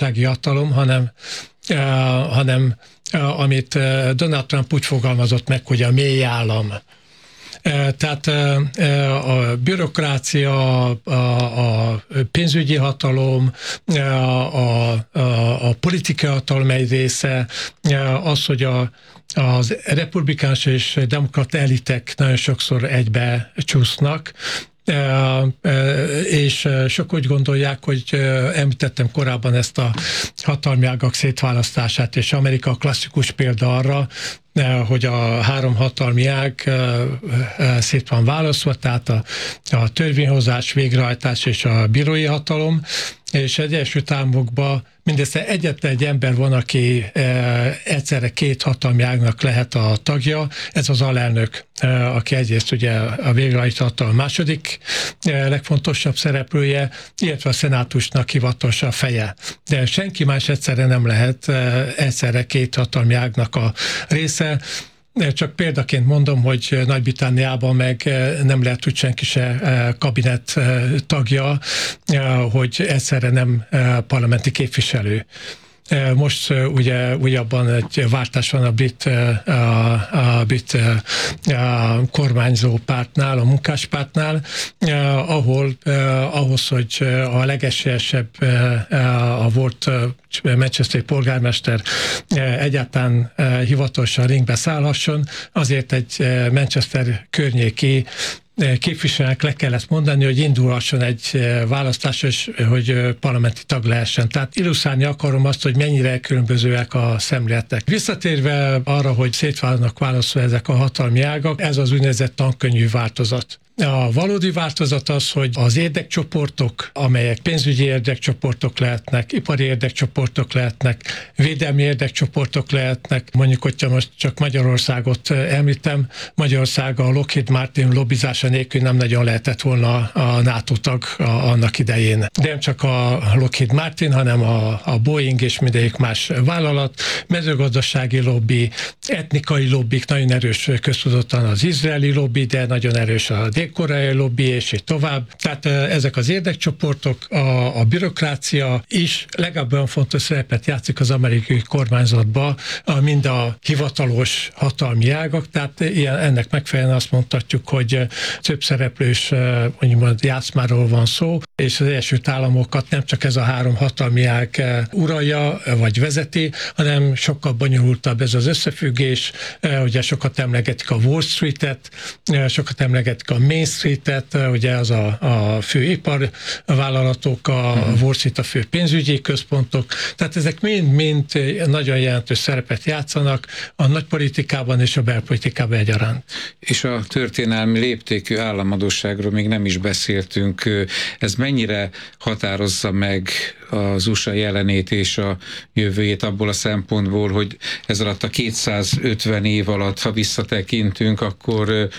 gazdasági hatalom, hanem amit Donald Trump úgy fogalmazott meg, hogy a mély állam. Tehát a bürokrácia, a pénzügyi hatalom, a politikai hatalom egy része, az, hogy az republikánus és demokrata elitek nagyon sokszor egybe csúsznak, és sok úgy gondolják, hogy említettem korábban ezt a hatalmi ágak szétválasztását, és Amerika klasszikus példa arra, hogy a három hatalmi ág szét van választva, tehát a törvényhozás, végrehajtás és a bírói hatalom, és az Egyesült Államokban mindössze egyetlen egy ember van, aki egyszerre két hatalmi ágnak lehet a tagja, ez az alelnök, aki egyrészt ugye a végrehajtó hatalom második legfontosabb szereplője, illetve a szenátusnak hivatalosan feje. De senki más egyszerre nem lehet egyszerre két hatalmi ágnak a része. Csak példaként mondom, hogy Nagy-Britanniában meg nem lehet úgy senki se kabinet tagja, hogy egyszerre nem parlamenti képviselő. Most ugye újabban egy váltás van a brit kormányzó pártnál, a munkáspártnál, ahol ahhoz, hogy a legesélyesebb a volt manchesteri polgármester egyáltalán hivatalosan ringbe szállhasson, azért egy Manchester környéki képviselőnek le kellett mondani, hogy indulhasson egy választás, és hogy parlamenti tag lehessen. Tehát illusztrálni akarom azt, hogy mennyire különbözőek a szemléletek. Visszatérve arra, hogy szét vannak választva ezek a hatalmi ágak, ez az úgynevezett tankönyvű változat. A valódi változat az, hogy az érdekcsoportok, amelyek pénzügyi érdekcsoportok lehetnek, ipari érdekcsoportok lehetnek, védelmi érdekcsoportok lehetnek, mondjuk, hogyha most csak Magyarországot említem, Magyarország a Lockheed Martin lobbizása nélkül nem nagyon lehetett volna a NATO tag annak idején. De nem csak a Lockheed Martin, hanem a Boeing és mindegyik más vállalat, mezőgazdasági lobby, etnikai lobbik, nagyon erős köztudottan az izraeli lobby, de nagyon erős a koreai lobby, és így tovább. Tehát ezek az érdekcsoportok, a bürokrácia is legalább olyan fontos szerepet játszik az amerikai kormányzatban, mind a hivatalos hatalmi ágak, tehát ennek megfelelően azt mondhatjuk, hogy több szereplős mondjuk játszmáról van szó, és az Egyesült Államokat nem csak ez a három hatalmi ág uralja, vagy vezeti, hanem sokkal bonyolultabb ez az összefüggés. Ugye sokat emlegetik a Wall Street-et, sokat emlegetik a Main Street-et, ugye az a fő iparvállalatok, a Wall Street a fő pénzügyi központok, tehát ezek mind nagyon jelentős szerepet játszanak a nagypolitikában és a belpolitikában egyaránt. És a történelmi léptékű államadósságról még nem is beszéltünk. Ez mennyire határozza meg az USA jelenét és a jövőjét abból a szempontból, hogy ez alatt a 250 év alatt, ha visszatekintünk, akkor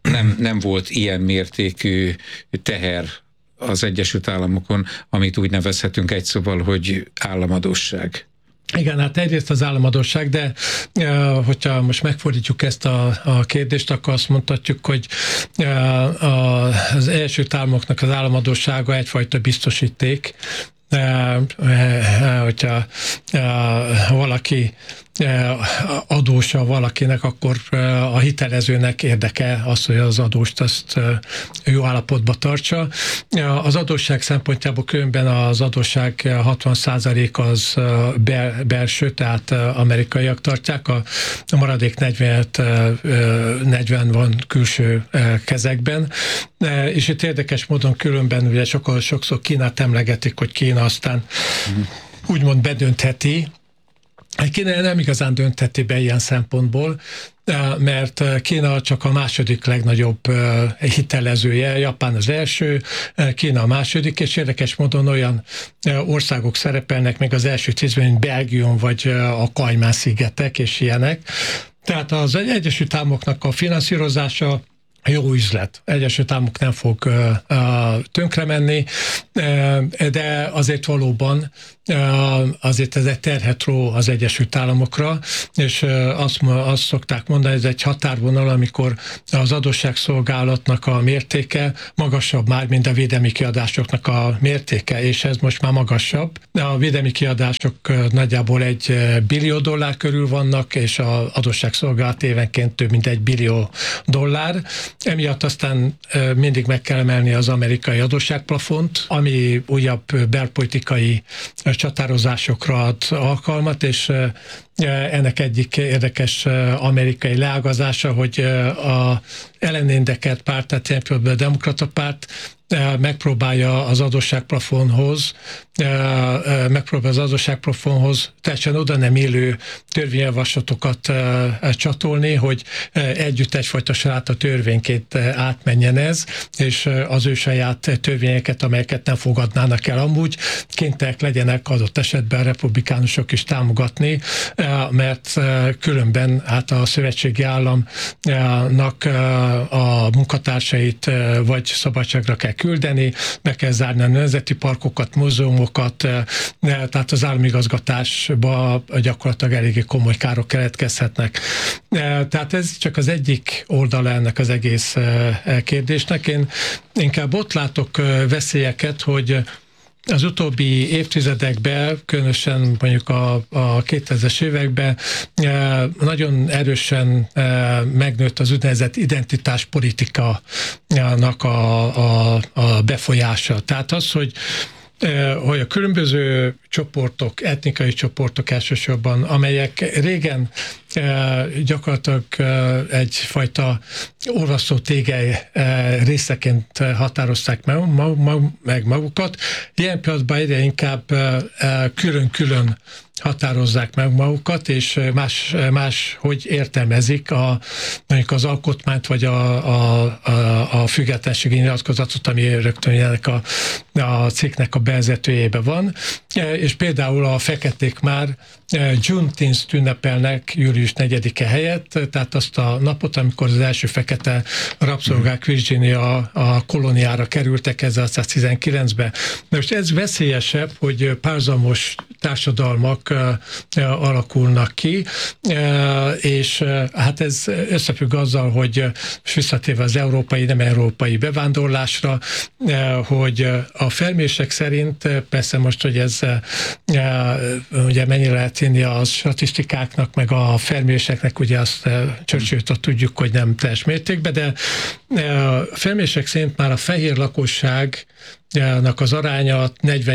nem volt ilyen mértékű teher az Egyesült Államokon, amit úgy nevezhetünk egy szóval, hogy államadósság. Igen, hát egyrészt az államadósság, de hogyha most megfordítjuk ezt a kérdést, akkor azt mondhatjuk, hogy az Egyesült Államoknak az államadóssága egyfajta biztosíték, hogyha valaki adósa valakinek, akkor a hitelezőnek érdeke az, hogy az adóst azt jó állapotba tartsa. Az adósság szempontjából különben az adósság 60% az belső, tehát amerikaiak tartják, a maradék 40 van külső kezekben. És itt érdekes módon különben ugye sokszor Kínát emlegetik, hogy Kína aztán úgymond bedöntheti. Kína nem igazán döntheti be ilyen szempontból, mert Kína csak a második legnagyobb hitelezője, Japán az első, Kína a második, és érdekes módon olyan országok szerepelnek még az első 10-ben, mint Belgium vagy a Kajmán-szigetek és ilyenek. Tehát az Egyesült Államoknak a finanszírozása jó üzlet. Egyesült Államok nem fog tönkre menni, de azért valóban azért ez egy terhet ró az Egyesült Államokra, és azt szokták mondani, ez egy határvonal, amikor az adósságszolgálatnak a mértéke magasabb már, mint a védelmi kiadásoknak a mértéke, és ez most már magasabb. A védelmi kiadások nagyjából $1 billió körül vannak, és az adósságszolgálat évenként több mint $1 billió. Emiatt aztán mindig meg kell emelni az amerikai adósságplafont, ami újabb belpolitikai csatározásokra ad alkalmat, és ennek egyik érdekes amerikai leágazása, hogy a ellenindeket párt, tehát a demokrata párt megpróbálja az adósságplafonhoz teljesen oda nem illő törvényjavaslatokat csatolni, hogy együtt egyfajta saláta törvényként átmenjen ez, és az ő saját törvényeket, amelyeket nem fogadnának el amúgy, kénytelenek legyenek adott esetben republikánusok is támogatni, mert különben hát a szövetségi államnak a munkatársait vagy szabadságra kell küldeni, meg kell zárni a nemzeti parkokat, múzeumokat, tehát az államigazgatásba gyakorlatilag eléggé komoly károk keletkezhetnek. Tehát ez csak az egyik oldala ennek az egész kérdésnek. Én inkább ott látok veszélyeket, hogy az utóbbi évtizedekben, különösen mondjuk a 2000-es években nagyon erősen megnőtt az úgynevezett identitáspolitikának a befolyása. Tehát az, hogy a különböző csoportok, etnikai csoportok elsősorban, amelyek régen gyakorlatilag egyfajta olvasztó tégely részeként határozták meg magukat, ilyen pillanatban egyre inkább külön-külön határozzák meg magukat, és hogy értelmezik mondjuk az alkotmányt, vagy a függetlenségi nyilatkozatot, ami rögtön ennek a cikknek a bevezetőjében van, és például a feketék már Juneteenth ünnepelnek július 4-e helyett, tehát azt a napot, amikor az első fekete rabszolgák Virginia a kolóniára kerültek 1919-ben. Most ez veszélyesebb, hogy párhuzamos társadalmak alakulnak ki, és hát ez összefügg azzal, hogy visszatérve az nem európai bevándorlásra, hogy a felmérések szerint, persze most, hogy ez ugye mennyire lehet hinni a statisztikáknak, meg a felméréseknek, ugye azt Churchill-től tudjuk, hogy nem teljes mértékben, de a felmérések szerint már a fehér lakosságnak az aránya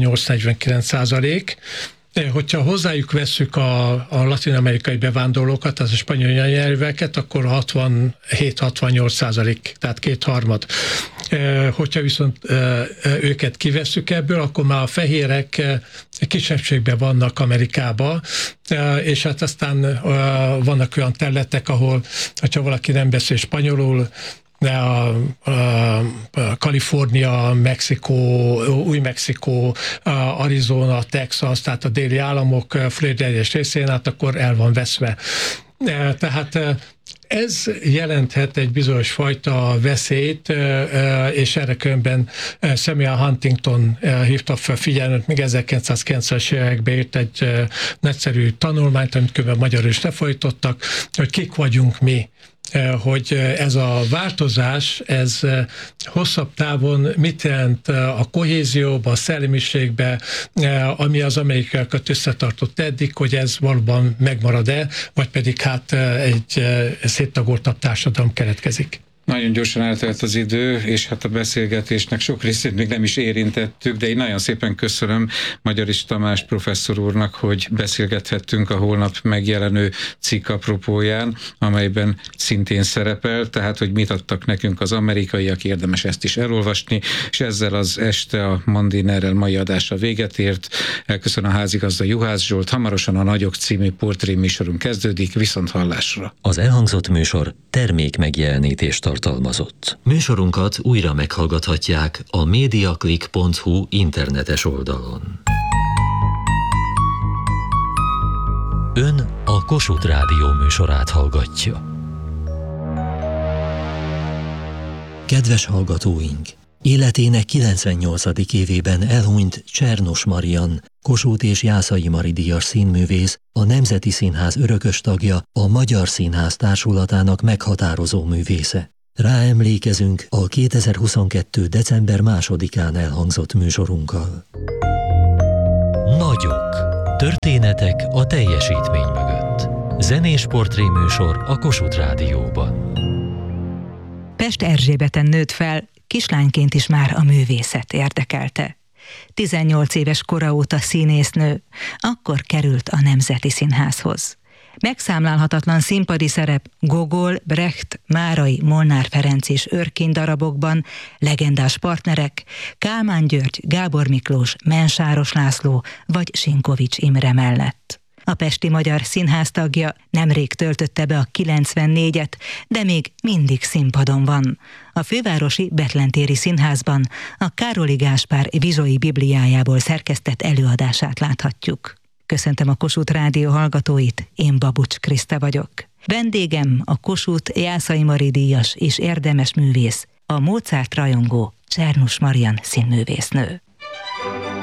48-49%, hogyha hozzájuk vesszük a latin-amerikai bevándorlókat, az a spanyol nyelveket, akkor 67-68%, tehát 2/3. Hogyha viszont őket kivesszük ebből, akkor már a fehérek kisebbségben vannak Amerikában, és hát aztán vannak olyan területek, ahol, ha valaki nem beszél spanyolul, de a Kalifornia, Mexikó, Új-Mexikó, Arizona, Texas, tehát a déli államok Florida egyes részén, hát akkor el van veszve. Tehát ez jelenthet egy bizonyos fajta veszélyt, és erre különben Samuel Huntington hívta fel figyelmet, még 1990-es években írt egy nagyszerű tanulmányt, amit különben magyarul is lefolytottak, hogy kik vagyunk mi, hogy ez a változás, ez hosszabb távon mit jelent a kohézióba, a szellemiségbe, ami az amerikaiakat összetartott eddig, hogy ez valóban megmarad-e, vagy pedig hát egy széttagoltabb társadalom keletkezik. Nagyon gyorsan eltelt az idő, és hát a beszélgetésnek sok részét még nem is érintettük, de én nagyon szépen köszönöm Magyarics Tamás professzor úrnak, hogy beszélgethettünk a holnap megjelenő cikk apropóján, amelyben szintén szerepel, tehát hogy mit adtak nekünk az amerikaiak, érdemes ezt is elolvasni, és ezzel az este a Mandinerrel mai adása véget ért. Elköszön a házigazda Juhász Zsolt, hamarosan a Nagyok című portré műsorunk kezdődik, viszont hallásra. Az elhangzott műsor termék megjelenítést tartalmazott. Műsorunkat újra meghallgathatják a mediaclick.hu internetes oldalon. Ön a Kossuth Rádió műsorát hallgatja. Kedves hallgatóink! Életének 98. évében elhunyt Csernus Marian, Kossuth és Jászai Mari díjas színművész, a Nemzeti Színház örökös tagja, a Magyar Színház Társulatának meghatározó művésze. Ráemlékezünk a 2022. december 2-án elhangzott műsorunkkal. Nagyok. Történetek a teljesítmény mögött. Zenés portréműsor a Kossuth Rádióban. Pest Erzsébeten nőtt fel, kislányként is már a művészet érdekelte. 18 éves kora óta színésznő, akkor került a Nemzeti Színházhoz. Megszámlálhatatlan színpadi szerep Gogol, Brecht, Márai, Molnár Ferenc és Örkény darabokban, legendás partnerek Kálmán György, Gábor Miklós, Mensáros László vagy Sinkovics Imre mellett. A Pesti Magyar Színház tagja, nemrég töltötte be a 94-et, de még mindig színpadon van. A fővárosi Bethlen-téri Színházban a Károli Gáspár Vizsói Bibliájából szerkesztett előadását láthatjuk. Köszöntöm a Kossuth Rádió hallgatóit, én Babucs Kriszta vagyok. Vendégem a Kossuth Jászai Mari díjas és érdemes művész, a Mozart rajongó Csernus Marian színművésznő.